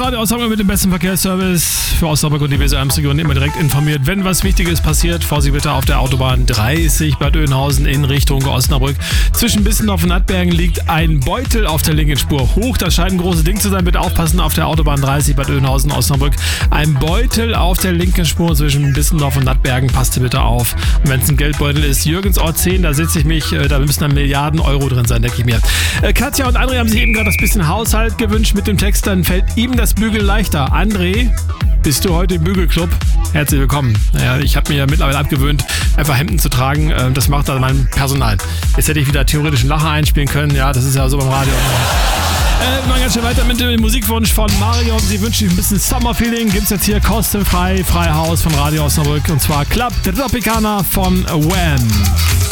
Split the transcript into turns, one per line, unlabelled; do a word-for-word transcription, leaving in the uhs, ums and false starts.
Radio Osnabrück mit dem besten Verkehrsservice für Osnabrück und die Weser-Ems-Region immer direkt informiert, wenn was Wichtiges passiert. Vorsicht bitte auf der Autobahn dreißig Bad Oeynhausen in Richtung Osnabrück. Zwischen Bissendorf und Nattbergen liegt ein Beutel auf der linken Spur. Hoch, das scheint ein großes Ding zu sein. Bitte aufpassen auf der Autobahn dreißig Bad Oeynhausen, Osnabrück. Ein Beutel auf der linken Spur zwischen Bissendorf und Nattbergen. Passt bitte auf. Und wenn es ein Geldbeutel ist, Jürgensort zehn, da sitze ich mich, da müssen dann Milliarden Euro drin sein, denke ich mir. Katja und André haben sich eben gerade das bisschen Haushalt gewünscht mit dem Text, dann fällt ihm das Bügeln leichter. André, bist du heute im Bügelclub? Herzlich willkommen. Naja, ich habe mir ja mittlerweile abgewöhnt, einfach Hemden zu tragen. Das macht dann mein Personal. Jetzt hätte ich wieder theoretisch einen Lacher einspielen können. Ja, das ist ja so beim Radio. Äh, wir machen ganz schön weiter mit dem Musikwunsch von Marion. Sie wünscht sich ein bisschen Summer-Feeling. Gibt es jetzt hier kostenfrei, Freihaus von Radio Osnabrück. Und zwar Club der Tropicana von Wham.